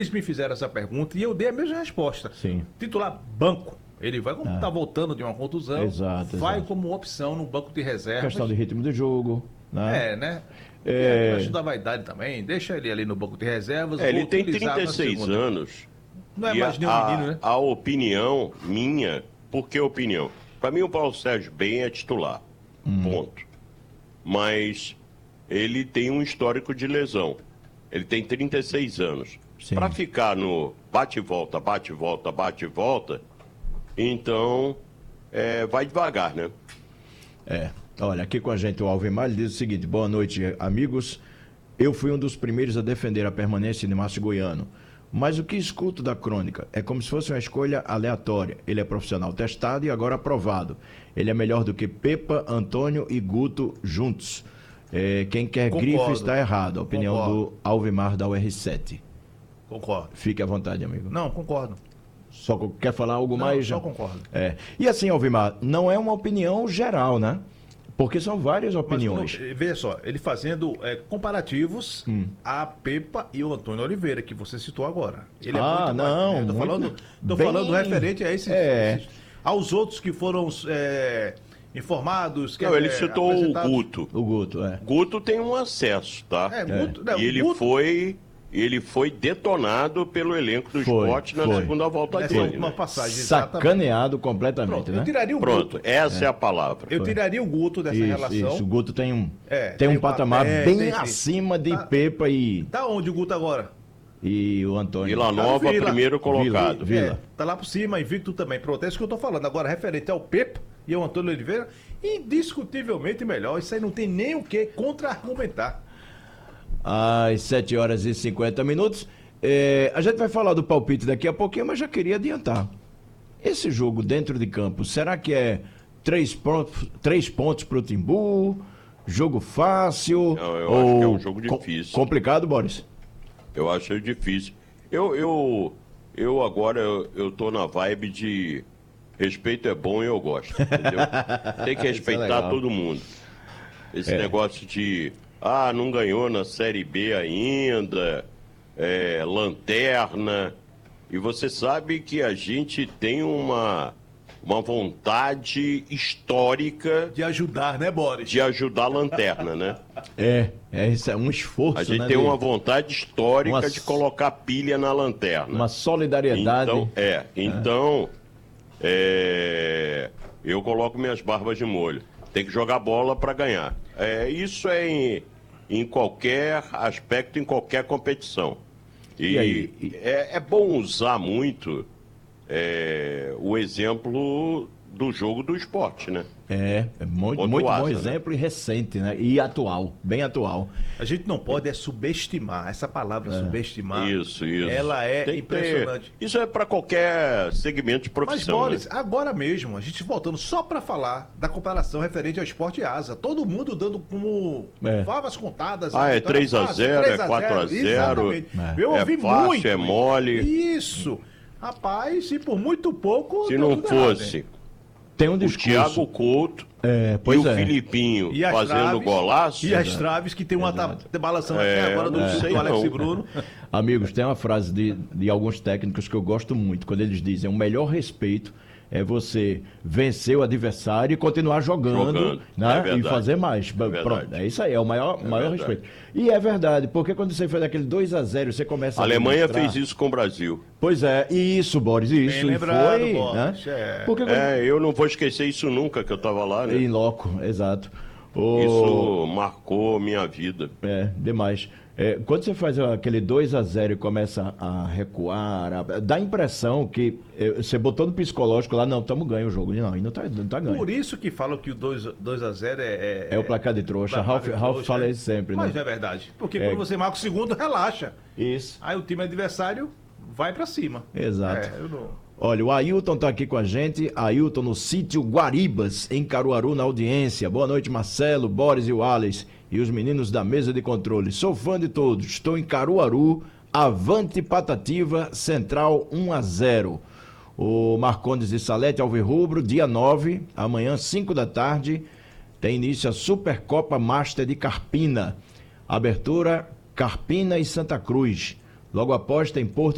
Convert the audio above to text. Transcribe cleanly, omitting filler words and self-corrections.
Eles me fizeram essa pergunta e eu dei a mesma resposta. Sim. Titular banco. Ele vai, como está voltando de uma contusão, Exato, vai exato. como opção no banco de reservas. Questão de ritmo de jogo, né? Né? É. Questão da vaidade também. Deixa ele ali no banco de reservas. Ele vou tem utilizar na 36 segunda. anos. Não é e mais nenhum menino, né? A opinião minha, por que opinião? Para mim o Paulo Sérgio bem é titular, ponto. Mas ele tem um histórico de lesão. Ele tem 36 anos. Sim. Para ficar no bate e volta, bate e volta, bate e volta, então vai devagar, né? Olha, aqui com a gente o Alvemar, ele diz o seguinte: boa noite, amigos. Eu fui um dos primeiros a defender a permanência de Márcio Goiano. Mas o que escuto da crônica é como se fosse uma escolha aleatória. Ele é profissional testado e agora aprovado. Ele é melhor do que Pepa, Antônio e Guto juntos. Quem quer grife está errado. A opinião do Alvemar da UR7. Concordo. Fique à vontade, amigo. Não, concordo. Só quer falar algo mais? Só concordo. E assim, Alvemar, não é uma opinião geral, né? Porque são várias opiniões. Mas, veja só, ele fazendo comparativos a Pepa e o Antônio Oliveira, que você citou agora. Ele é muito não. mais, tô falando referente a esses, aos outros que foram informados. Não, ele citou o Guto. O Guto, Guto tem um acesso, tá? Guto, não, e ele foi detonado pelo elenco do Sport na segunda volta nessa dele. última passagem. Sacaneado completamente, Pronto, né? Eu tiraria o Guto. Essa é a palavra. Eu tiraria o Guto dessa relação. Isso, o Guto tem um patamar bem acima de Pepa e... Tá onde o Guto agora? E o Antônio. Vila Nova, primeiro colocado. Vila. Tá lá por cima, invicto também. Pronto, é isso que eu tô falando. Agora, referente ao Pepa e ao Antônio Oliveira, indiscutivelmente melhor. Isso aí não tem nem o que contra-argumentar. Às 7 horas e 50 minutos. A gente vai falar do palpite daqui a pouquinho, mas já queria adiantar. Esse jogo dentro de campo, será que é 3 pontos para o Timbu? Jogo fácil? Não, eu acho que é um jogo difícil. Complicado, Boris? Eu acho difícil. Eu agora eu tô na vibe de respeito é bom e eu gosto, entendeu? Tem que respeitar todo mundo. Esse negócio de não ganhou na Série B ainda, lanterna. E você sabe que a gente tem uma vontade histórica de ajudar, né, Boris? De ajudar a lanterna, né? Isso é um esforço. A gente tem uma vontade histórica de colocar pilha na lanterna. Uma solidariedade. Então, eu coloco minhas barbas de molho. Tem que jogar bola para ganhar. Isso em qualquer aspecto, em qualquer competição. É bom usar muito o exemplo do jogo do esporte, né? Muito bom exemplo, né? E recente, né? E atual, bem atual. A gente não pode subestimar, essa palavra subestimar. Isso. Ela é impressionante. Isso é para qualquer segmento de profissão. Mas, Boris, né? agora mesmo, a gente voltando só para falar da comparação referente ao Esporte Asa. Todo mundo dando como favas contadas. É 3-0, é 4-0. Exatamente. Eu ouvi fácil, muito. É mole. Isso. Rapaz, e por muito pouco... Se não fosse... Tem um o Thiago Couto e o Filipinho fazendo golaço. E as traves que tem uma balançando até agora do Alex e Bruno. Amigos, tem uma frase de alguns técnicos que eu gosto muito, quando eles dizem: o melhor respeito é você vencer o adversário e continuar jogando. Né? E fazer mais. Pronto, é isso aí, é o maior respeito. E é verdade, porque quando você faz aquele 2-0, você começa a Alemanha fez isso com o Brasil. Pois é, isso, Boris, isso. Bem lembrado, foi, Boris, né? Porque eu não vou esquecer isso nunca, que eu estava lá, né? Em loco, exato. Isso marcou minha vida. Demais. Quando você faz aquele 2-0 e começa a recuar, dá a impressão que você botou no psicológico lá, não, estamos ganhando o jogo. Não, ainda não tá ganho. Por isso que falam que o 2-0 é o placar de trouxa. Ralf fala isso sempre, né? Mas é verdade. Porque quando você marca o segundo, relaxa. Isso. Aí o time adversário vai pra cima. Exato. Olha, o Ailton tá aqui com a gente. Ailton no sítio Guaribas, em Caruaru, na audiência. Boa noite, Marcelo, Boris e o Alex. E os meninos da mesa de controle. Sou fã de todos. Estou em Caruaru. Avante Patativa, Central 1-0. O Marcondes de Salete, Alvirrubro, dia 9, amanhã, 5 da tarde, tem início a Supercopa Master de Carpina. Abertura, Carpina e Santa Cruz. Logo após tem Porto